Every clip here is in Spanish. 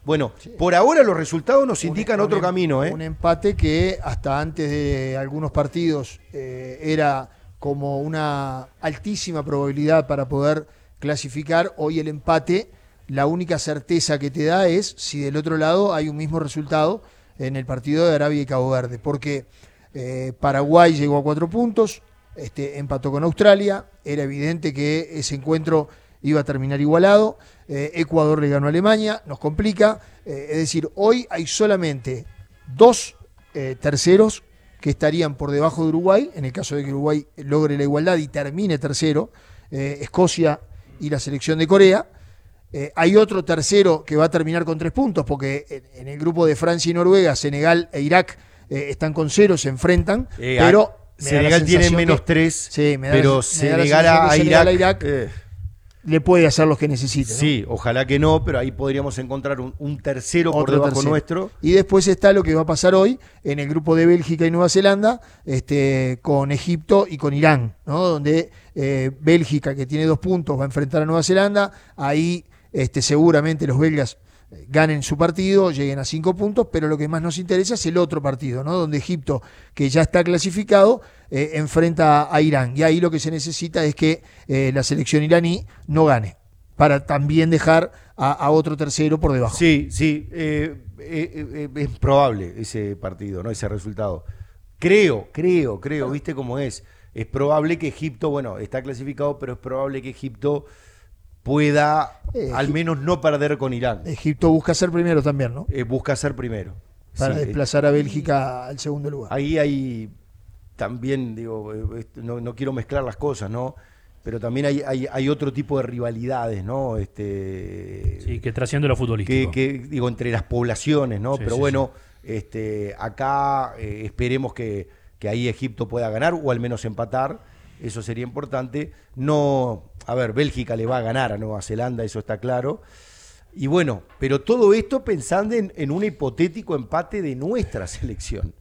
Bueno, Sí. por ahora los resultados nos indican otro camino, Un empate que hasta antes de algunos partidos era como una altísima probabilidad para poder clasificar. Hoy el empate, la única certeza que te da es si del otro lado hay un mismo resultado en el partido de Arabia y Cabo Verde, porque Paraguay llegó a 4 puntos, empató con Australia, era evidente que ese encuentro iba a terminar igualado. Ecuador le ganó a Alemania, nos complica. Es decir, hoy hay solamente 2 terceros que estarían por debajo de Uruguay, en el caso de que Uruguay logre la igualdad y termine tercero, Escocia y la selección de Corea. Hay otro tercero que va a terminar con 3 puntos, porque en el grupo de Francia y Noruega, Senegal e Irak están con 0, se enfrentan, pero Senegal tiene menos 3, sí, pero Senegal a Irak, le puede hacer los que necesite, ¿no? Sí, ojalá que no, pero ahí podríamos encontrar un tercero por Otro debajo tercero. nuestro. Y después está lo que va a pasar hoy en el grupo de Bélgica y Nueva Zelanda, con Egipto y con Irán, ¿no? Donde Bélgica, que tiene 2 puntos, va a enfrentar a Nueva Zelanda. Ahí seguramente los belgas ganen su partido, lleguen a 5 puntos, pero lo que más nos interesa es el otro partido, ¿no? Donde Egipto, que ya está clasificado, enfrenta a Irán. Y ahí lo que se necesita es que la selección iraní no gane, para también dejar a otro tercero por debajo. Sí, sí, es probable ese partido, ¿no? Ese resultado. Creo, ¿viste cómo es? Es probable que Egipto, bueno, está clasificado, pero es probable que Egipto pueda al menos no perder con Irán. Egipto busca ser primero también, ¿no? Busca ser primero. Para Sí, desplazar a Bélgica al segundo lugar. Ahí hay también, digo, no quiero mezclar las cosas, ¿no? Pero también hay otro tipo de rivalidades, ¿no? Sí, que trasciende lo futbolístico. Digo, entre las poblaciones, ¿no? Sí, Pero sí, bueno, acá esperemos que ahí Egipto pueda ganar o al menos empatar. Eso sería importante. No, a ver, Bélgica le va a ganar a Nueva Zelanda, eso está claro. Y bueno, pero todo esto pensando en un hipotético empate de nuestra selección.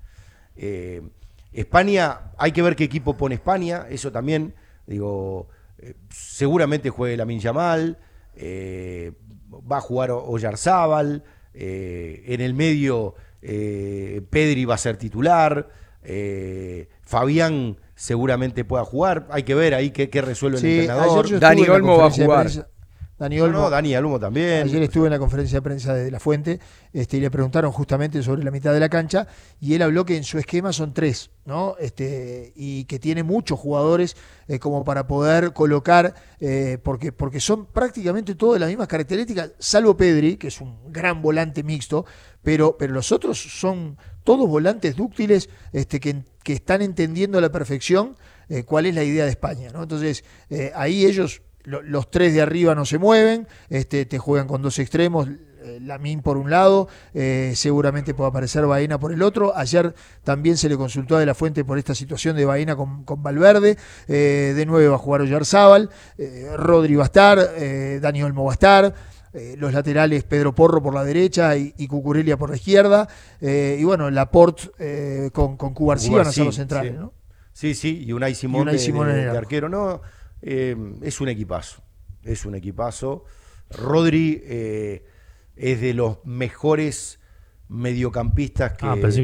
España, hay que ver qué equipo pone España, eso también, digo, seguramente juegue Lamine Yamal, va a jugar Oyarzábal, en el medio Pedri va a ser titular, Fabián seguramente pueda jugar, hay que ver ahí qué resuelve el entrenador. Dani Olmo va a jugar. Dani Olmo, Dani Olmo también. Ayer estuve en la conferencia de prensa de La Fuente, y le preguntaron justamente sobre la mitad de la cancha, y él habló que en su esquema son 3, ¿no? Y que tiene muchos jugadores como para poder colocar, porque son prácticamente todas las mismas características, salvo Pedri, que es un gran volante mixto, pero los otros son todos volantes dúctiles, que están entendiendo a la perfección cuál es la idea de España, ¿no? Entonces, ahí ellos, los 3 de arriba no se mueven, te juegan con 2 extremos, Lamine por un lado, seguramente puede aparecer Baena por el otro. Ayer también se le consultó a De La Fuente por esta situación de Baena con Valverde. De 9 va a jugar Oyarzábal, Rodri va a estar, Dani Olmo va a estar. Los laterales, Pedro Porro por la derecha y Cucurella por la izquierda. Y bueno, Laporte con Cubarsí van a ser los centrales, sí. ¿no? Sí, y Unai Simón, de arquero. No, es un equipazo. Rodri es de los mejores mediocampistas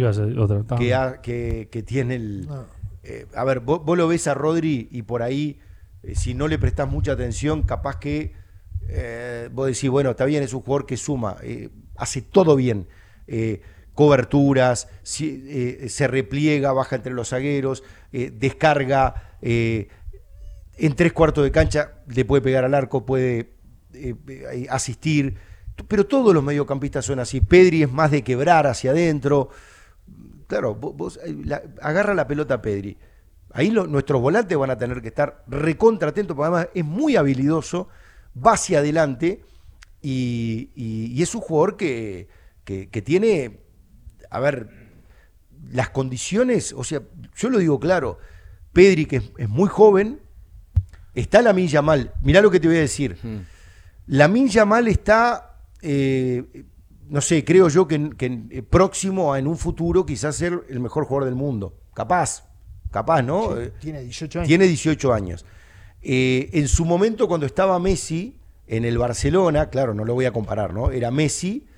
que tiene el... No. A ver, vos lo ves a Rodri y por ahí, si no le prestás mucha atención, capaz que vos decís, bueno, está bien, es un jugador que suma, hace todo bien. Coberturas, se repliega, baja entre los zagueros, descarga, en 3/4 de cancha le puede pegar al arco, puede asistir, pero todos los mediocampistas son así. Pedri es más de quebrar hacia adentro. Claro, vos agarra la pelota a Pedri. Ahí nuestros volantes van a tener que estar recontra atentos, porque además es muy habilidoso, va hacia adelante y es un jugador que tiene, a ver, las condiciones, o sea, yo lo digo claro, Pedri, que es muy joven, está Lamine Yamal. Mirá lo que te voy a decir. Lamine Yamal está, no sé, creo yo que próximo a en un futuro quizás ser el mejor jugador del mundo. Capaz, ¿no? Sí, tiene 18 años. Tiene 18 años. En su momento, cuando estaba Messi en el Barcelona, claro, no lo voy a comparar, ¿no? Era Messi